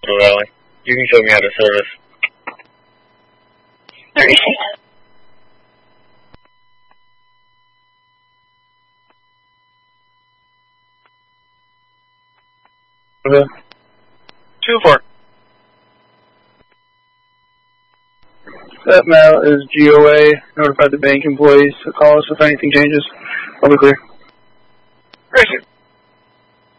Valley. You can show me how to service. 36. Okay. 2-4. That mail is GOA. Notify the bank employees to call us if anything changes. I'll be clear. Gracie.